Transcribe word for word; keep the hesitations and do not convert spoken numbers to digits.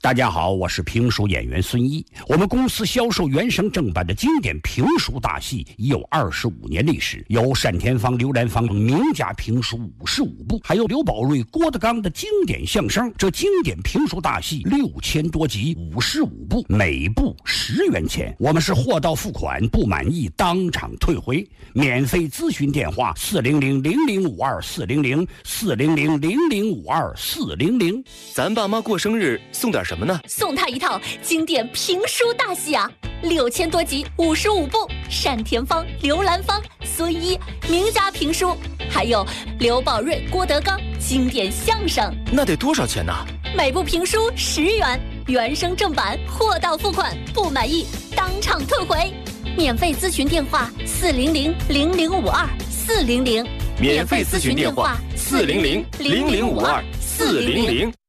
大家好，我是评书演员孙一。我们公司销售原声正版的经典评书大戏已有二十五年历史，有单田芳、刘兰芳等名家评书五十五部，还有刘宝瑞、郭德纲的经典相声。这经典评书大戏六千多集，五十五部，每部十元钱。我们是货到付款，不满意当场退回。免费咨询电话：四零零零零五二四零零四零零零零五二四零零。 咱爸妈过生日送点什么呢？ 送他一套经典评书大戏啊，六千多集，五十五部，单田芳、刘兰芳、孙一名家评书，还有刘宝瑞、郭德纲经典相声。 那得多少钱呢？ 每部评书十元，原声正版，货到付款，不满意当场退回。免费咨询电话：四零零零零五二四零零。 免费咨询电话：四零零零零五二四零零。